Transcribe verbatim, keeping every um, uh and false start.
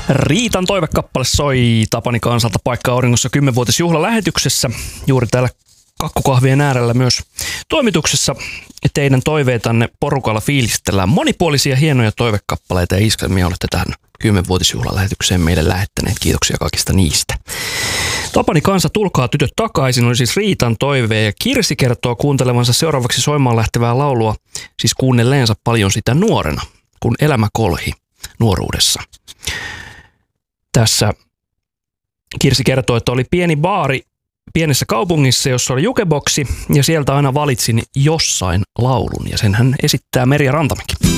Riitan toivekappale soi Tapani Kansalta Paikka Auringossa kymmenvuotisjuhlalähetyksessä. Juuri täällä kakkukahvien äärellä myös toimituksessa teidän toiveitanne porukalla fiilistellään. Monipuolisia hienoja toivekappaleita ja iskelmiä olette tähän kymmenvuotisjuhlalähetykseen meille lähettäneet. Kiitoksia kaikista niistä. Tapani Kansa, tulkaa tytöt takaisin, oli siis Riitan toive ja Kirsi kertoo kuuntelevansa seuraavaksi soimaan lähtevää laulua, siis kuunnelleensa paljon sitä nuorena, kun elämä kolhi nuoruudessa. Tässä Kirsi kertoo, että oli pieni baari pienessä kaupungissa, jossa oli jukeboksi ja sieltä aina valitsin jossain laulun ja sen hän esittää Merja Rantamäki.